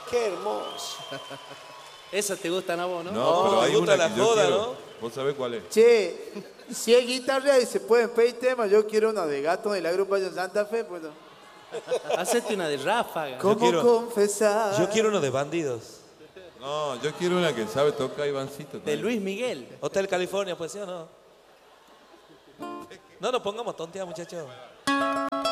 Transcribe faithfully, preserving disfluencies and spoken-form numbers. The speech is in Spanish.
Qué hermoso. ¿Esas te gustan a vos, no? No, No, pero me hay gusta una la que yo joda, quiero. ¿no? ¿Vos sabés cuál es? Che, si hay guitarra y se pueden pedir temas, yo quiero una de Gato de la agrupación Santa Fe, pues no. Hacete una de ráfaga. ¿Cómo quiero- confesar? Yo quiero uno de bandidos. No, yo quiero una que sabe tocar Ivancito. De también. Luis Miguel. Hotel California, pues sí o no. No nos pongamos tontear, muchachos.